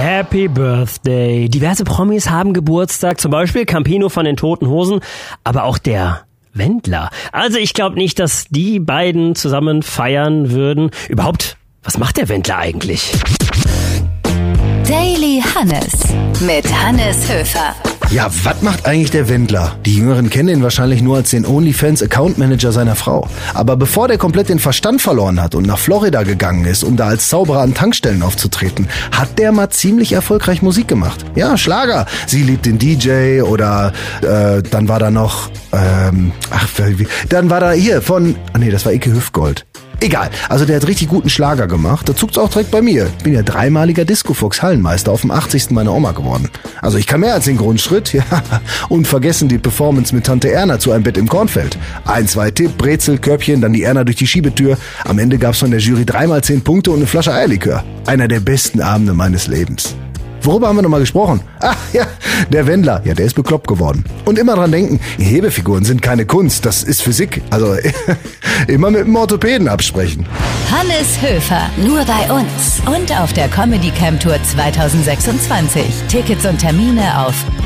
Happy Birthday. Diverse Promis haben Geburtstag, zum Beispiel Campino von den Toten Hosen, aber auch der Wendler. Also ich glaube nicht, dass die beiden zusammen feiern würden. Überhaupt, was macht der Wendler eigentlich? Daily Hannes mit Hannes Höfer. Ja, was macht eigentlich der Wendler? Die Jüngeren kennen ihn wahrscheinlich nur als den OnlyFans-Account-Manager seiner Frau. Aber bevor der komplett den Verstand verloren hat und nach Florida gegangen ist, um da als Zauberer an Tankstellen aufzutreten, hat der mal ziemlich erfolgreich Musik gemacht. Ja, Schlager. Sie liebt den DJ oder dann war da noch, dann war da hier von, das war Icke Hüftgold. Egal, also der hat richtig guten Schlager gemacht. Da zuckt's auch direkt bei mir. Ich bin ja dreimaliger Disco-Fox-Hallenmeister auf dem 80. meiner Oma geworden. Also ich kann mehr als den Grundschritt. Ja. Und vergessen die Performance mit Tante Erna zu einem Bett im Kornfeld. 1, 2 Tipp, Brezel, Körbchen, dann die Erna durch die Schiebetür. Am Ende gab's von der Jury 3x 10 Punkte und eine Flasche Eierlikör. Einer der besten Abende meines Lebens. Worüber haben wir nochmal gesprochen? Ach ja, der Wendler. Ja, der ist bekloppt geworden. Und immer dran denken, Hebefiguren sind keine Kunst, das ist Physik. Also immer mit dem Orthopäden absprechen. Hannes Höfer, nur bei uns. Und auf der Comedy Camp Tour 2026. Tickets und Termine auf